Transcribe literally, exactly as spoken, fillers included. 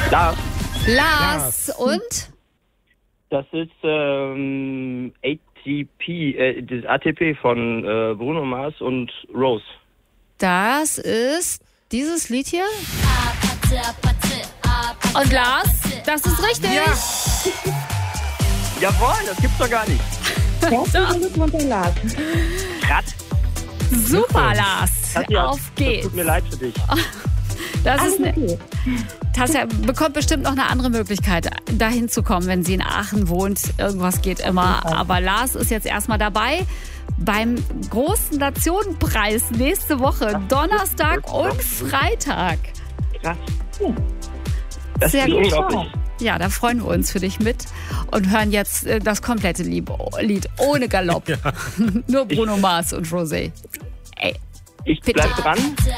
Lars. Lars. Und? Das ist ähm, A T P, äh, das A T P von äh, Bruno Mars und Rose. Das ist dieses Lied hier. Und Lars, das ist richtig. Ja. Jawohl, das gibt's doch gar nicht. Herzlichen Glückwunsch an Lars. Krass. Super, Lars. Katja, Auf das geht's. tut mir leid für dich. Das Alles ist eine, okay. Tasja bekommt bestimmt noch eine andere Möglichkeit, dahin zu kommen, wenn sie in Aachen wohnt. Irgendwas geht immer. Aber Lars ist jetzt erstmal dabei beim großen Nationenpreis nächste Woche, Donnerstag und Freitag. Krass. Das Sehr ist gut. unglaublich. Ja, da freuen wir uns für dich mit und hören jetzt äh, das komplette Lied, Lied ohne Galopp. Nur Bruno Mars und Rosé. Ey, Ich bitte. bleib dran.